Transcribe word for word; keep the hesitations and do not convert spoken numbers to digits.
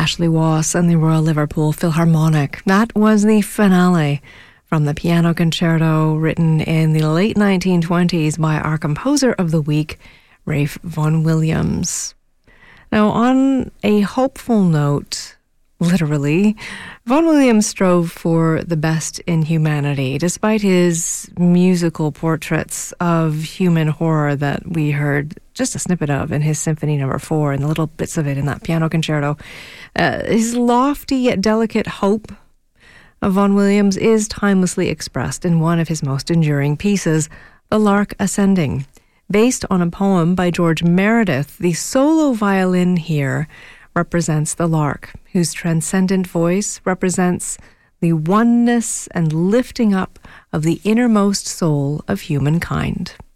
Ashley Wass and the Royal Liverpool Philharmonic. That was the finale from the piano concerto written in the late nineteen twenties by our composer of the week, Ralph Vaughan Williams. Now, on a hopeful note, literally, Vaughan Williams strove for the best in humanity, despite his musical portraits of human horror that we heard just a snippet of in his Symphony Number Four and the little bits of it in that piano concerto. Uh, his lofty yet delicate hope of Vaughan Williams is timelessly expressed in one of his most enduring pieces, The Lark Ascending. Based on a poem by George Meredith, the solo violin here represents the lark, whose transcendent voice represents the oneness and lifting up of the innermost soul of humankind.